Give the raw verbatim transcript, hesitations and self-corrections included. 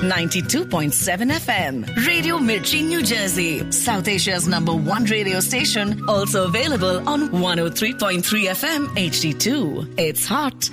ninety-two point seven F M. Radio Mirchi, New Jersey. South Asia's number one radio station. Also available on one oh three point three F M H D two. It's hot